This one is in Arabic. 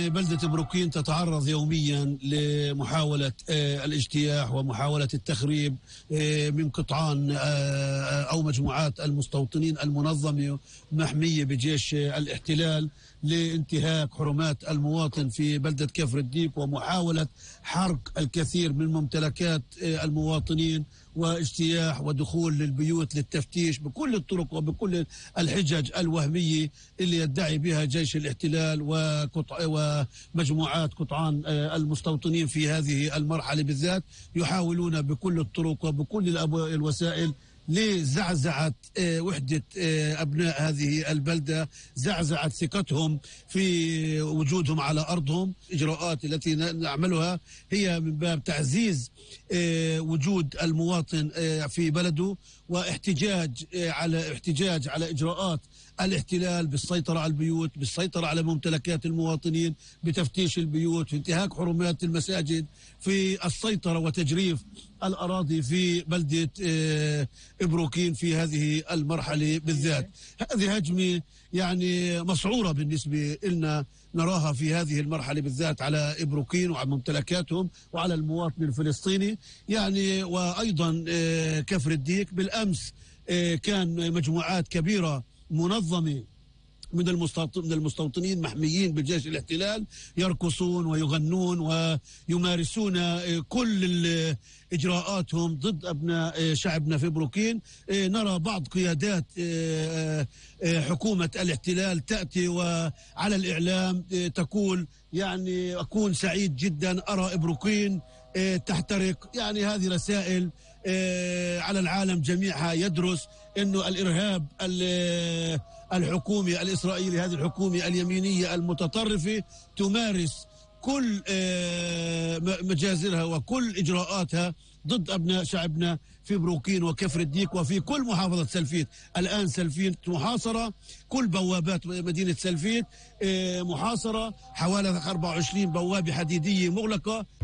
بلدة بروكين تتعرض يوميا لمحاولة الاجتياح ومحاولة التخريب من قطعان أو مجموعات المستوطنين المنظمة محمية بجيش الاحتلال لانتهاك حرمات المواطن في بلدة كفر الديك ومحاولة حرق الكثير من ممتلكات المواطنين واجتياح ودخول للبيوت للتفتيش بكل الطرق وبكل الحجج الوهمية اللي يدعي بها جيش الاحتلال ومجموعات قطعان المستوطنين في هذه المرحلة بالذات يحاولون بكل الطرق وبكل الوسائل لزعزعة وحدة أبناء هذه البلدة، زعزعة ثقتهم في وجودهم على أرضهم. الإجراءات التي نعملها هي من باب تعزيز وجود المواطن في بلده واحتجاج على إجراءات الاحتلال بالسيطرة على البيوت، بالسيطرة على ممتلكات المواطنين، بتفتيش البيوت، في انتهاك حرمات المساجد، في السيطرة وتجريف الأراضي في بلدة بروكين في هذه المرحلة بالذات. هذه هجمة يعني مسعورة بالنسبة لنا نراها في هذه المرحلة بالذات على بروكين وعلى ممتلكاتهم وعلى المواطن الفلسطيني يعني. وأيضا كفر الديك بالأمس كان مجموعات كبيرة منظمة من المستوطنين محميين بالجيش الاحتلال يرقصون ويغنون ويمارسون كل إجراءاتهم ضد أبناء شعبنا في بروكين. نرى بعض قيادات حكومة الاحتلال تأتي وعلى الإعلام تقول يعني أكون سعيد جدا أرى بروكين تحترق. يعني هذه رسائل على العالم جميعها يدرس أنه الإرهاب الحكومي الإسرائيلي، هذه الحكومة اليمينية المتطرفة تمارس كل مجازرها وكل إجراءاتها ضد أبناء شعبنا في بروكين وكفر الديك وفي كل محافظة سلفيت. الآن سلفيت محاصرة، كل بوابات مدينة سلفيت محاصرة، حوالي 24 بوابة حديدية مغلقة